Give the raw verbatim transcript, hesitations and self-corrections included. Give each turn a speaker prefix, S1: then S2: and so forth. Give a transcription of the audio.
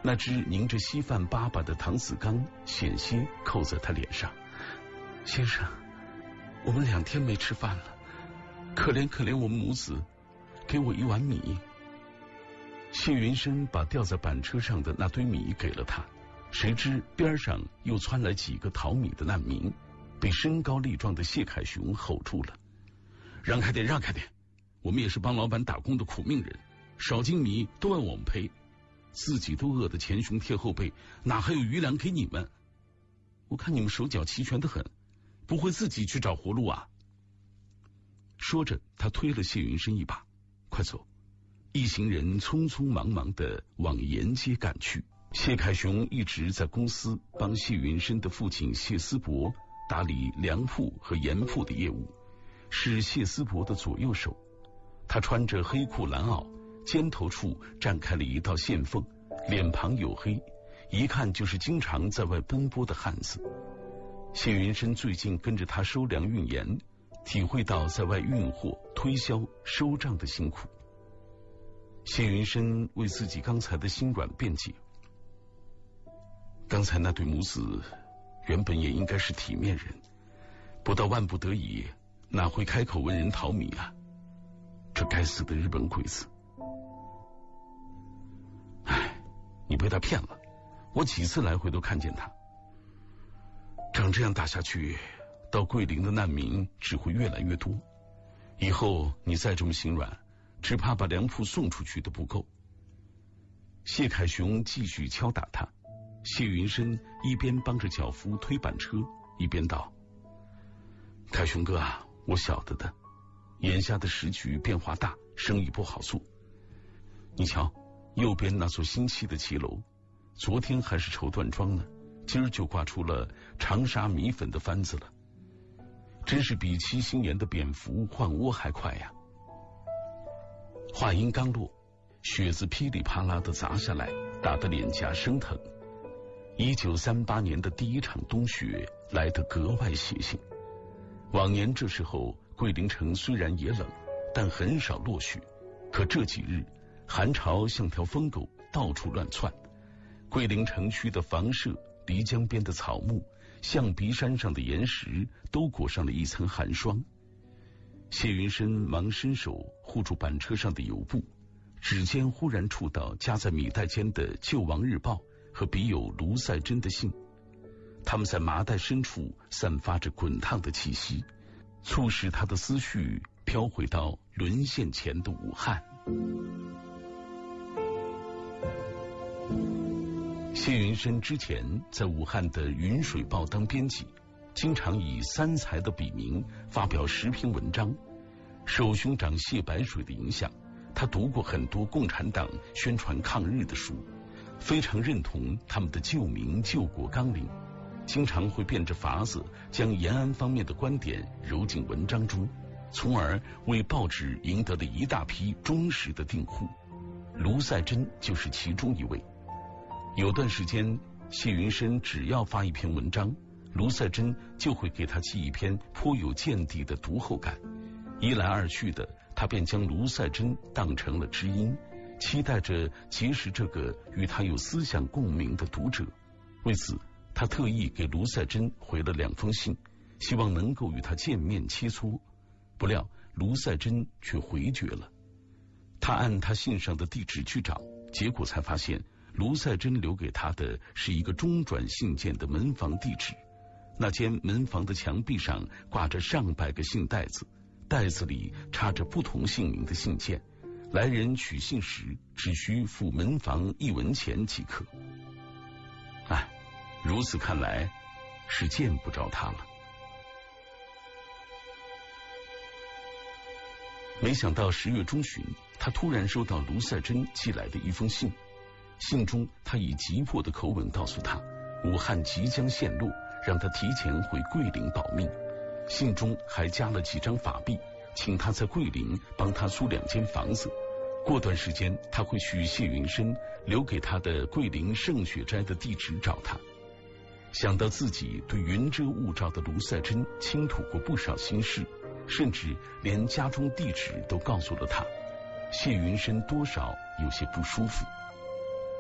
S1: 那只拧着稀饭粑粑的唐子刚险些扣在他脸上。先生，我们两天没吃饭了，可怜可怜我们母子，给我一碗米。谢云生把吊在板车上的那堆米给了他，谁知边上又窜来几个讨米的难民，被身高力壮的谢凯雄吼住了：让开点，让开点，我们也是帮老板打工的苦命人，少斤米都要我们赔，自己都饿得前胸贴后背，哪还有余粮给你们？我看你们手脚齐全得很，不会自己去找活路啊！说着，他推了谢云生一把：快走！一行人匆匆忙忙地往沿街赶去。谢凯雄一直在公司帮谢云生的父亲谢思伯打理粮铺和盐铺的业务，是谢思伯的左右手。他穿着黑裤蓝袄，肩头处绽开了一道线缝，脸庞黝黑，一看就是经常在外奔波的汉子。谢云生最近跟着他收粮运盐，体会到在外运货、推销、收账的辛苦。谢云生为自己刚才的心软辩解：刚才那对母子原本也应该是体面人，不到万不得已哪会开口问人讨米啊？这该死的日本鬼子！唉，你被他骗了，我几次来回都看见他。照这样打下去，到桂林的难民只会越来越多，以后你再这么心软，只怕把粮铺送出去都不够。谢凯雄继续敲打他，谢云生一边帮着脚夫推板车，一边道：凯雄哥啊，我晓得的，眼下的时局变化大，生意不好做。你瞧，右边那座新砌的骑楼，昨天还是绸缎庄呢，今儿就挂出了长沙米粉的番子了，真是比七星岩的蝙蝠换窝还快呀！话音刚落，雪子噼里啪啦的砸下来，打得脸颊生疼。一九三八年的第一场冬雪来得格外血性。往年这时候桂林城虽然也冷，但很少落雪，可这几日寒潮像条疯狗，到处乱窜。桂林城区的房舍、漓江边的草木、象鼻山上的岩石都裹上了一层寒霜。谢云生忙伸手护住板车上的油布，指尖忽然触到夹在米袋间的《救亡日报》和笔友卢赛珍的信，他们在麻袋深处散发着滚烫的气息，促使他的思绪飘回到沦陷前的武汉。谢云生之前在武汉的《云水报》当编辑，经常以三才的笔名发表时评文章。受兄长谢白水的影响，他读过很多共产党宣传抗日的书，非常认同他们的救民救国纲领，经常会变着法子将延安方面的观点揉进文章中，从而为报纸赢得了一大批忠实的订户。卢赛珍就是其中一位。有段时间，谢云生只要发一篇文章，卢赛珍就会给他寄一篇颇有见地的读后感。一来二去的，他便将卢赛珍当成了知音，期待着结识这个与他有思想共鸣的读者。为此，他特意给卢赛珍回了两封信，希望能够与他见面切磋。不料卢赛珍却回绝了。他按他信上的地址去找，结果才发现卢赛珍留给他的是一个中转信件的门房地址。那间门房的墙壁上挂着上百个信袋子，袋子里插着不同姓名的信件，来人取信时只需付门房一文钱即可。哎，如此看来是见不着他了。没想到十月中旬，他突然收到卢赛珍寄来的一封信，信中他以急迫的口吻告诉他，武汉即将陷落，让他提前回桂林保命。信中还加了几张法币，请他在桂林帮他租两间房子。过段时间他会去谢云生留给他的桂林圣雪斋的地址找他。想到自己对云遮雾罩的卢赛珍倾吐过不少心事，甚至连家中地址都告诉了他，谢云生多少有些不舒服。